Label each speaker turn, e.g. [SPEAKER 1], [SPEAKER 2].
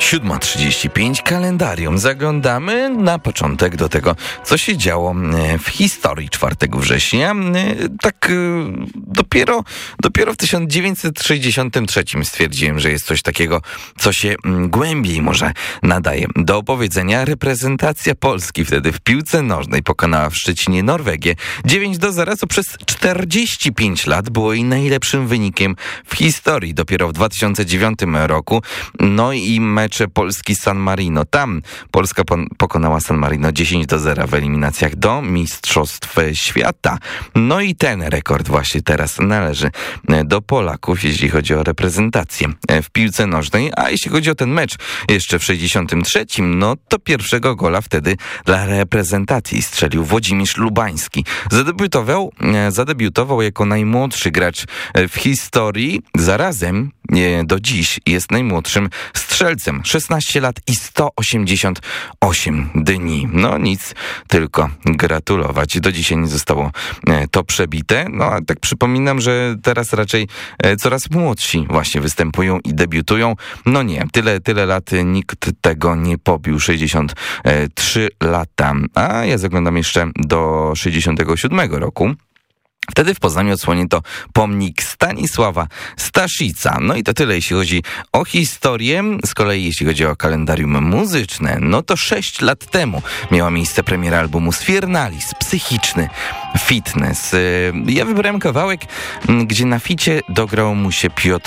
[SPEAKER 1] 7:35 kalendarium. Zaglądamy na początek do tego, co się działo w historii 4 września. Tak dopiero w 1963 stwierdziłem, że jest coś takiego, co się głębiej może nadaje do opowiedzenia. Reprezentacja Polski wtedy w piłce nożnej pokonała w Szczecinie Norwegię 9-0, co przez 45 lat było jej najlepszym wynikiem w historii. Dopiero w 2009 roku, no i mecze Polski-San Marino. Tam Polska pokonała San Marino 10-0 w eliminacjach do Mistrzostw Świata. No i ten rekord właśnie teraz należy do Polaków, jeśli chodzi o reprezentację w piłce nożnej. A jeśli chodzi o ten mecz jeszcze w 63, no to pierwszego gola wtedy dla reprezentacji strzelił Włodzimierz Lubański. Zadebiutował jako najmłodszy gracz w historii. Zarazem do dziś jest najmłodszym strzelcem. 16 lat i 188 dni. No nic, tylko gratulować. Do dzisiaj nie zostało to przebite. No a tak przypominam, że teraz raczej coraz młodsi właśnie występują i debiutują. No nie, tyle lat nikt tego nie pobił. 63 lata. A ja zaglądam jeszcze do 67 roku. Wtedy w Poznaniu odsłonięto pomnik Stanisława Staszica. No i to tyle, jeśli chodzi o historię. Z kolei jeśli chodzi o kalendarium muzyczne, no to 6 lat temu miała miejsce premiera albumu Sfiernalis, Psychiczny Fitness. Ja wybrałem kawałek, gdzie na ficie dograł mu się Piotr